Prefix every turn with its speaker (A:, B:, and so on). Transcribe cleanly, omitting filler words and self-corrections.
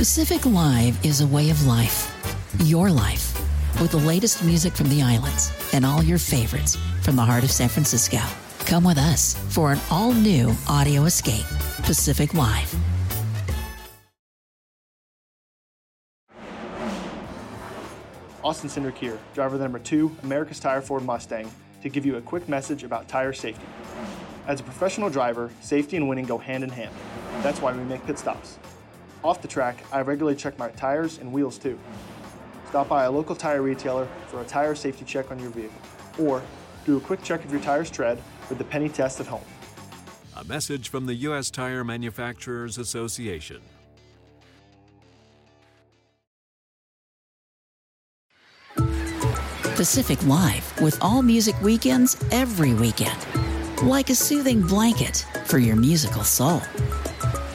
A: Pacific Live is a way of life. Your life. With the latest music from the islands and all your favorites from the heart of San Francisco. Come with us for an all-new audio escape. Pacific Live.
B: Austin Cindric here, driver number 2, America's Tire Ford Mustang, to give you a quick message about tire safety. As a professional driver, safety and winning go hand in hand. That's why we make pit stops. Off the track, I regularly check my tires and wheels too. Stop by a local tire retailer for a tire safety check on your vehicle, or do a quick check of your tire's tread with the Penny Test at home.
C: A message from the U.S. Tire Manufacturers Association.
A: Pacific Live, with all music weekends every weekend. Like a soothing blanket for your musical soul.